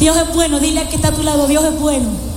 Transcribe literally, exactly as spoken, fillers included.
Dios es bueno. Dile al que está a tu lado, Dios es bueno.